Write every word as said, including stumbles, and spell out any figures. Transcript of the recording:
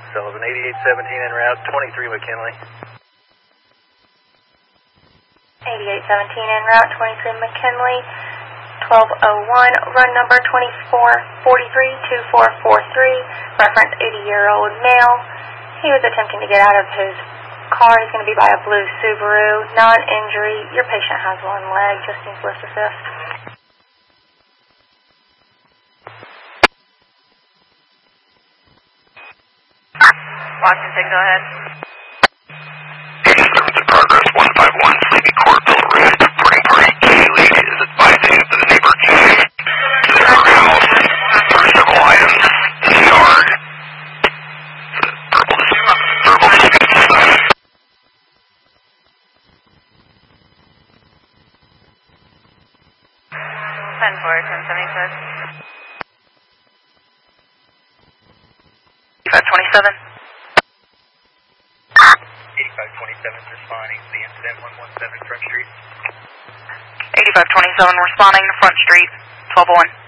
Sullivan, eighty-eight seventeen en route, twenty-three McKinley. eighty-eight seventeen en route, twenty-three McKinley, twelve oh one, run number twenty-four forty-three two four four three, reference eighty-year-old male. He was attempting to get out of his car. He's going to be by a blue Subaru, non-injury. Your patient has one leg, just needs lift assist. Washington, go ahead. eighty-seventh in progress, one five one, Sleepy Court, Bill Red, reporting party J. Lead is advising that the neighbor J to their house for several items in the yard. Verbal verbal dispute. ten four, ten seventy-six. eighty-five twenty-seven. eighty-five twenty-seven responding to the incident, one one seven Front Street. eighty-five twenty-seven responding to Front Street, twelve oh one.